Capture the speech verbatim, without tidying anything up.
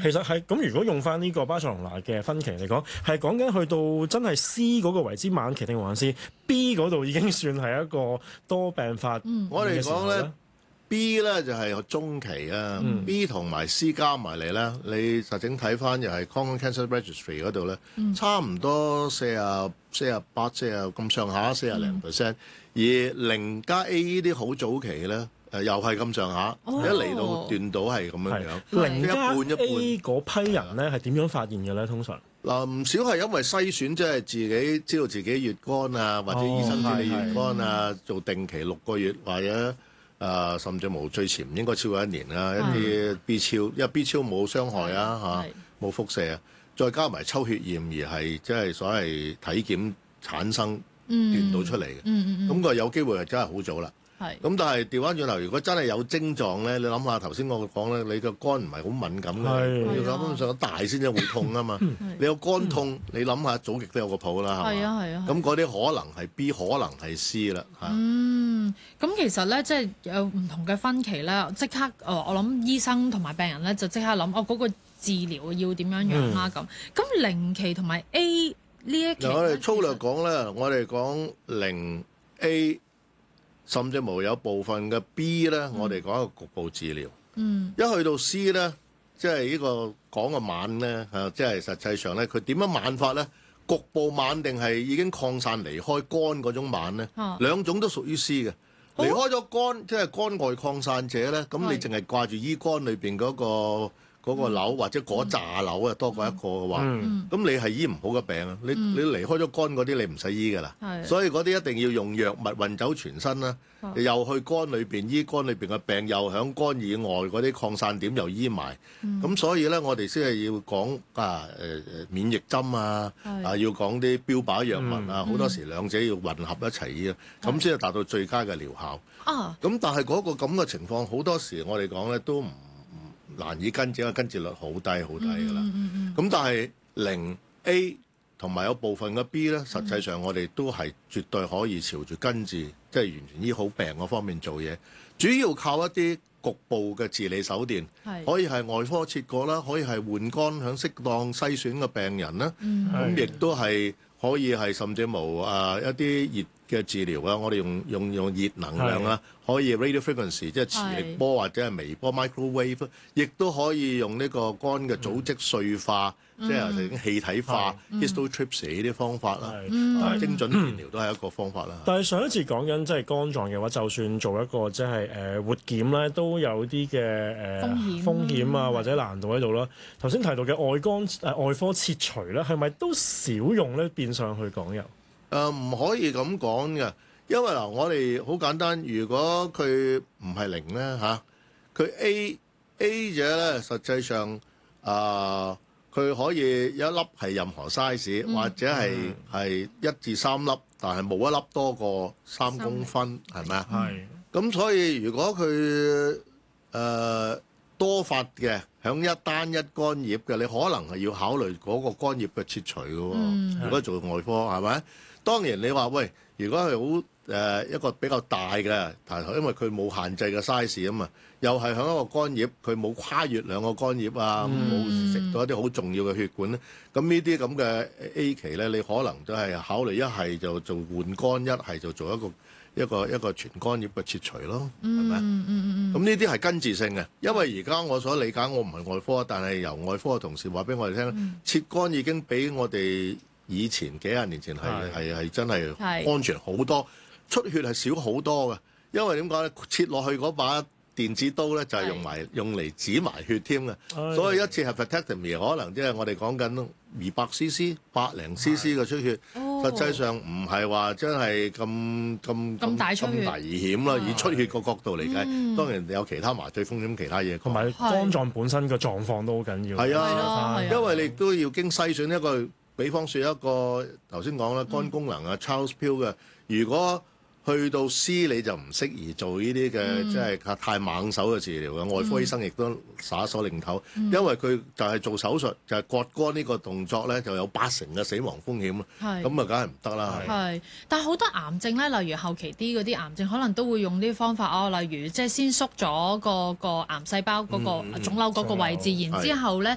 其實係咁，如果用翻呢個巴塞隆拿嘅分期嚟講，係講緊去到真係 C 嗰個為之晚期定還是 B 嗰度已經算係一個多病發嘅時候呢？ 我哋講咧 B 咧就係中期啊、嗯、，B 同埋 C 加埋嚟咧，你實整睇翻又係 Common Cancer Registry 嗰度咧，嗯、差唔多四啊四啊八四啊咁上下四啊零 percent，而零加 A 呢啲好早期咧。誒又係咁上下，一嚟到斷到係咁樣樣， 零加 A 嗰批人咧係點樣發現嘅咧？通常嗱唔少係因為篩選，即係自己知道自己乙肝啊，或者醫生知你乙肝啊，做定期六個月或者誒、呃、甚至無最遲唔應該超過一年啊，一啲 B 超，因為 B 超冇傷害啊嚇，冇輻射啊，再加埋抽血驗而係即係所謂體檢產生斷到出嚟嘅，咁、嗯、佢、嗯嗯、有機會係真係好早啦。咁但係調翻轉頭，如果真係有症狀咧，你諗下頭先我講咧，你個肝唔係好敏感嘅，要根本上大先至會痛啊嘛。你有肝痛，你諗下早極都有個譜啦，係嘛？係啊，咁嗰啲可能係 B，可能係 C 啦。 嗯，咁其實咧，即係有唔同嘅分期咧，即刻誒，我諗醫生同埋病人咧就即刻諗，哦嗰個治療要點樣樣啦咁。咁零期同埋 A 呢一期， 我哋粗略講咧，我哋講零 A。甚至無有部分嘅 B 咧，我哋講一個局部治療。嗯，一去到 C 咧，即係呢個講嘅晚咧，嚇，即係實際上咧，佢點樣晚法咧？局部晚定係已經擴散離開肝嗰種晚咧？啊、兩種都屬於 C 嘅。離開咗肝，即係肝外擴散者咧，咁你淨係掛住醫肝裏邊嗰個。嗰個瘤或者嗰紮瘤啊多過一個嘅話，咁、嗯、你係醫唔好嘅病啊！你你離開咗肝嗰啲，你唔使醫㗎啦。所以嗰啲一定要用藥物運走全身啦，又去肝裏邊醫肝裏邊嘅病，又響肝以外嗰啲擴散點又醫埋。咁、嗯、所以咧，我哋先係要講啊誒誒免疫針啊，啊要講啲標靶藥物啊，好、嗯、多時兩者要混合一齊醫啊，咁先係達到最佳嘅療效。啊，咁但係嗰個咁嘅情況，好多時我哋講咧都唔難以根治，因為根治率好低好低㗎啦。咁、嗯嗯嗯、但係零 A 同埋有部分嘅 B 咧，實際上我哋都係絕對可以朝住根治，即、就、係、是、完全醫好病嗰方面做嘢。主要靠一啲局部嘅治理手段，可以係外科切割啦，可以係換肝響適當篩選嘅病人啦。咁亦都係可以係甚至無啊一啲熱嘅治療啊，我哋用用用熱能量啊，可以 radio frequency 即係磁力波或者係微波 microwave， 亦都可以用呢個肝嘅組織碎化，嗯、即係成氣體化 histotripsy 呢啲方法啦。嗯、精準電療都係一個方法啦。 但係上一次講緊即係肝臟嘅話，就算做一個即係誒活檢咧，都有啲嘅誒風險風險啊或者難度喺度啦。頭先提到嘅外肝誒、呃、外科切除咧，係咪都少用咧？變相去講又？ 誒唔、呃、可以咁講嘅，因為嗱，我哋好簡單，如果佢唔係零咧嚇，佢、啊、A A 者咧，實際上啊，佢、呃、可以有一粒係任何 size，、嗯、或者係係一至三粒，但係冇一粒多過三公分，係咪啊？係。咁所以如果佢誒、呃、多發嘅，響一單一肝葉嘅，你可能係要考慮嗰個肝葉嘅切除嘅喎。嗯、如果做外科係咪？當然你話喂，如果係好誒一個比較大嘅，但係因為佢冇限制嘅 size 啊嘛，又係響一個肝葉，佢冇跨越兩個肝葉啊，冇食、嗯、到一啲好重要嘅血管咧，咁呢啲咁嘅 A 期咧，你可能都係考慮一係就做換肝，一係就做一個一個一個全肝葉嘅切除咯，係咪？咁呢啲係根治性嘅，因為而家我所理解，我唔係外科，但係由外科嘅同事話俾我哋聽，嗯、切肝已經比我哋以前幾廿年前係係係真係安全好多，出血係少好多嘅。因為點講咧？切落去嗰把電子刀咧，就係用埋用嚟止埋血添嘅。所以一次係 hepatectomy 可能即係我哋講緊二百 cc、百零 cc 嘅出血，實際上唔係話真係咁咁咁大出血、 咁危險啦。以出血個角度嚟計，當然有其他麻醉風險、其他嘢， 同埋肝臟本身嘅狀況都好緊要。 係啊，因為你都要經篩選一個。比方說一個頭先講啦，肝功能啊 Charles Pugh 嘅，如果去到 C 你就唔適宜做呢啲嘅，即係太猛手嘅治療嘅。外科醫生亦都耍手擰頭，嗯、因為佢就係做手術，就係、是、割肝呢個動作咧，就有八成嘅死亡風險咯。係咁啊，梗係唔得啦。 係，但係好多癌症咧，例如後期啲嗰啲癌症，可能都會用啲方法哦，例如即係先縮咗個個癌細胞嗰個腫瘤嗰個位置，嗯、然之後咧